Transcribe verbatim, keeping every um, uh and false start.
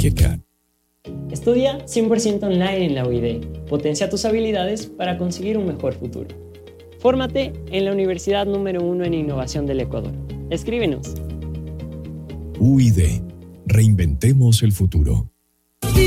Vallecas. Estudia cien por ciento online en la U I D. Potencia tus habilidades para conseguir un mejor futuro. Fórmate en la universidad número uno en innovación del Ecuador. Escríbenos. U I D. Reinventemos el futuro.